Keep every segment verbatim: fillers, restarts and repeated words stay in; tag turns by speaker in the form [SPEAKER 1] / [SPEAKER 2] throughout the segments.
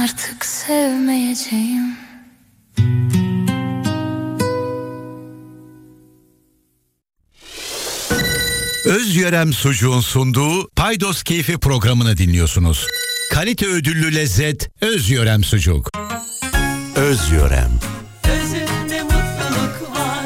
[SPEAKER 1] artık sevmeyeceğim.
[SPEAKER 2] Özyörem Sucuğun sunduğu Paydos Keyfi programını dinliyorsunuz. Kalite ödüllü lezzet Özyörem Sucuk. Özyörem.
[SPEAKER 3] Özünde mutluluk var.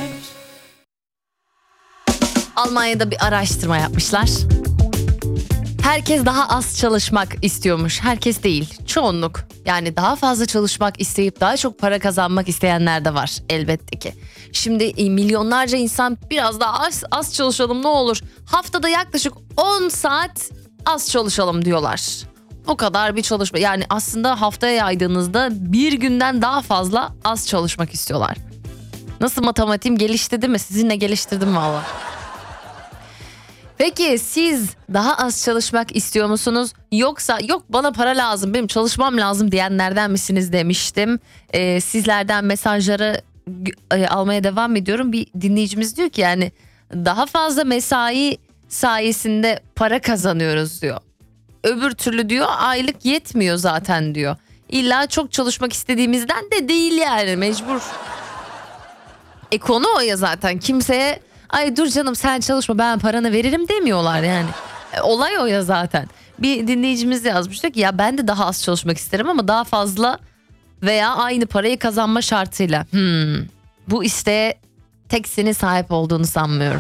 [SPEAKER 4] Almanya'da bir araştırma yapmışlar. Herkes daha az çalışmak istiyormuş. Herkes değil, çoğunluk. Yani daha fazla çalışmak isteyip daha çok para kazanmak isteyenler de var elbette ki. Şimdi milyonlarca insan biraz daha az, az çalışalım ne olur. Haftada yaklaşık on saat az çalışalım diyorlar. O kadar bir çalışma. Yani aslında haftaya yaydığınızda bir günden daha fazla az çalışmak istiyorlar. Nasıl matematiğim gelişti değil mi? Sizinle geliştirdim valla. Peki siz daha az çalışmak istiyor musunuz? Yoksa yok bana para lazım, benim çalışmam lazım diyenlerden misiniz demiştim. Ee, sizlerden mesajları e, almaya devam ediyorum. Bir dinleyicimiz diyor ki yani daha fazla mesai sayesinde para kazanıyoruz diyor. Öbür türlü diyor aylık yetmiyor zaten diyor. İlla çok çalışmak istediğimizden de değil yani mecbur. E konu o ya zaten kimseye... Ay dur canım sen çalışma ben paranı veririm demiyorlar yani. E, olay o ya zaten. Bir dinleyicimiz yazmıştı ki ya ben de daha az çalışmak isterim ama daha fazla veya aynı parayı kazanma şartıyla. Hmm, bu isteğe tek senin sahip olduğunu sanmıyorum.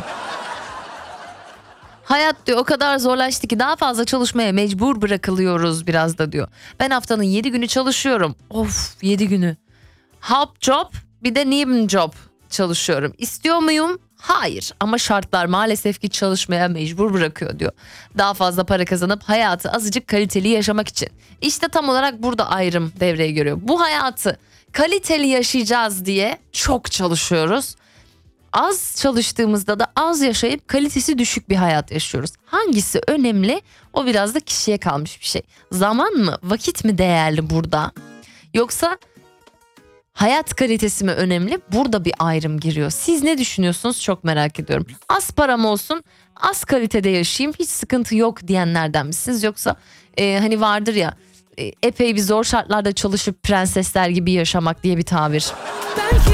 [SPEAKER 4] Hayat diyor o kadar zorlaştı ki daha fazla çalışmaya mecbur bırakılıyoruz biraz da diyor. Ben haftanın yedi günü çalışıyorum. Of yedi günü. Hop job bir de Nebenjob çalışıyorum. İstiyor muyum? Hayır ama şartlar maalesef ki çalışmaya mecbur bırakıyor diyor. Daha fazla para kazanıp hayatı azıcık kaliteli yaşamak için. İşte tam olarak burada ayrım devreye giriyor. Bu hayatı kaliteli yaşayacağız diye çok çalışıyoruz. Az çalıştığımızda da az yaşayıp kalitesi düşük bir hayat yaşıyoruz. Hangisi önemli? O biraz da kişiye kalmış bir şey. Zaman mı, vakit mi değerli burada? Yoksa hayat kalitesi mi önemli? Burada bir ayrım giriyor. Siz ne düşünüyorsunuz? Çok merak ediyorum. Az param olsun, az kalitede yaşayayım, hiç sıkıntı yok diyenlerden misiniz? Yoksa e, hani vardır ya e, epey bir zor şartlarda çalışıp prensesler gibi yaşamak diye bir tabir.
[SPEAKER 3] Belki